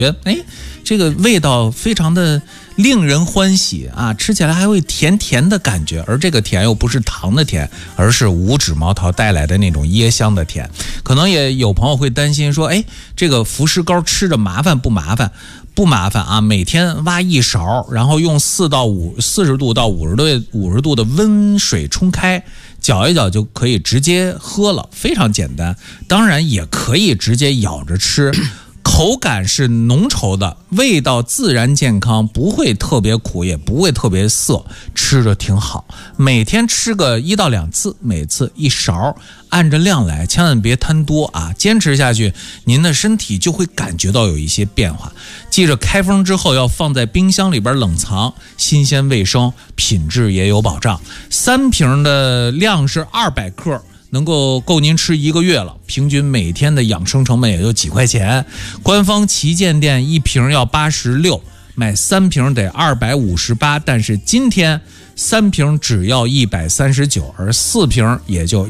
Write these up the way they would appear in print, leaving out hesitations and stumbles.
哎，这个味道非常的令人欢喜啊，吃起来还会甜甜的感觉，而这个甜又不是糖的甜，而是五指毛桃带来的那种椰香的甜。可能也有朋友会担心说，哎，这个浮石膏吃着麻烦不麻烦？不麻烦啊，每天挖一勺，然后用40度到50度的温水冲开，搅一搅就可以直接喝了，非常简单。当然也可以直接咬着吃。口感是浓稠的，味道自然健康，不会特别苦，也不会特别涩，吃着挺好。每天吃个1到2次，每次一勺，按着量来，千万别贪多啊！坚持下去，您的身体就会感觉到有一些变化。记着，开封之后要放在冰箱里边冷藏，新鲜卫生，品质也有保障。3瓶的量是200克。能够您吃1个月了，平均每天的养生成本也就几块钱。官方旗舰店1瓶要86，买3瓶得258，但是今天3瓶只要139，而4瓶也就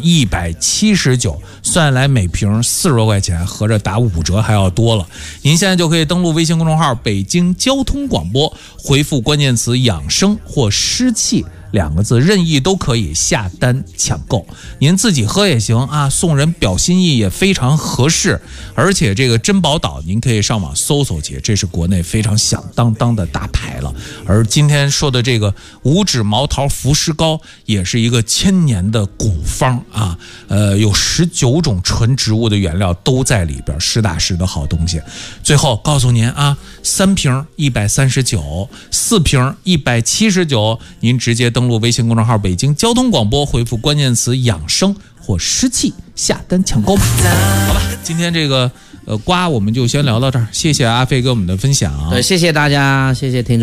179，算来每瓶40多块钱，合着打5折还要多了。您现在就可以登录微信公众号北京交通广播，回复关键词养生或湿气2个字，任意都可以下单抢购。您自己喝也行啊，送人表心意也非常合适。而且这个珍宝岛您可以上网搜搜去，这是国内非常响当当的大牌了。而今天说的这个五指毛桃浮石膏也是一个1000年的古方啊，有19种纯植物的原料都在里边，实打实的好东西。最后告诉您啊，3瓶139，4瓶179，您直接登录微信公众号北京交通广播，回复关键词养生或湿气下单抢购吧。好吧，今天这个瓜我们就先聊到这儿，谢谢阿飞给我们的分享。 对，谢谢大家，谢谢听众。